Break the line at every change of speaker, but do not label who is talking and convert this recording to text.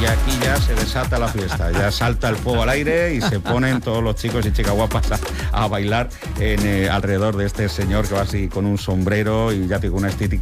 y aquí ya se desata la fiesta, ya salta el fuego al aire y se ponen todos los chicos y chicas guapas a bailar alrededor de este señor que va así con un sombrero y ya digo, una estética